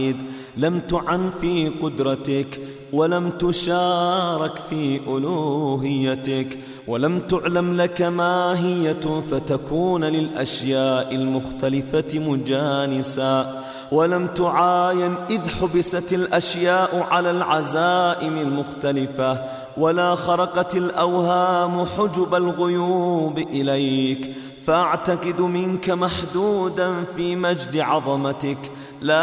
لم تعن في قدرتك ولم تشارك في ألوهيتك، ولم تعلم لك ماهية فتكون للأشياء المختلفة مجانسا، ولم تعاين إذ حبست الأشياء على العزائم المختلفة، ولا خرقت الأوهام حجب الغيوب إليك، فأعتقد منك محدودا في مجد عظمتك لا